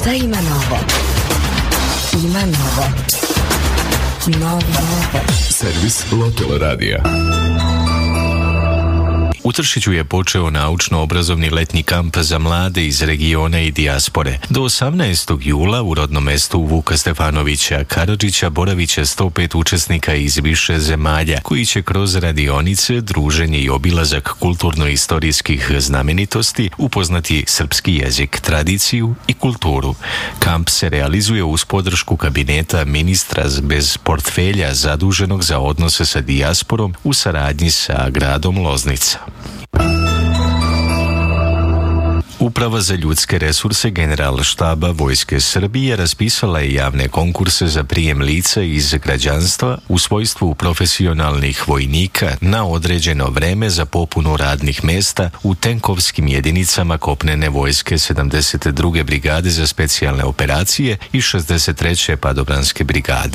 Šta ima novo? Ima novo. Novo. Servis Lokal radija. U Tršiću je počeo naučno-obrazovni letnji kamp za mlade iz regiona i dijaspore. Do 18. jula u rodnom mestu Vuka Stefanovića Karadžića boravit će 105 učesnika iz više zemalja, koji će kroz radionice, druženje i obilazak kulturno-istorijskih znamenitosti upoznati srpski jezik, tradiciju i kulturu. Kamp se realizuje uz podršku kabineta ministra bez portfelja zaduženog za odnose sa dijasporom u saradnji sa gradom Loznica. Uprava za ljudske resurse Generalštaba Vojske Srbije raspisala je javne konkurse za prijem lica iz građanstva u svojstvu profesionalnih vojnika na određeno vreme za popunu radnih mesta u tenkovskim jedinicama kopnene vojske 72. brigade za specijalne operacije i 63. padobranske brigade.